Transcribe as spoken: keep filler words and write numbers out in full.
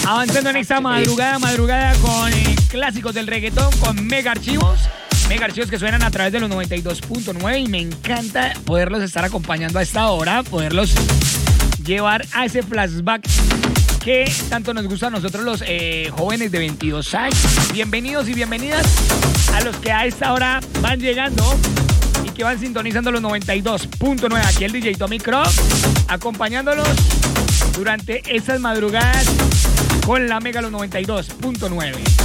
Avanzando en esta madrugada, madrugada con eh, clásicos del reggaetón, con mega archivos. Mega archivos que suenan a través de los noventa y dos punto nueve y me encanta poderlos estar acompañando a esta hora, poderlos llevar a ese flashback que tanto nos gusta a nosotros los eh, jóvenes de veintidós años. Bienvenidos y bienvenidas a los que a esta hora van llegando y que van sintonizando los noventa y dos punto nueve. Aquí el D J Tommy Cross, acompañándolos durante estas madrugadas con la Mega los noventa y dos punto nueve.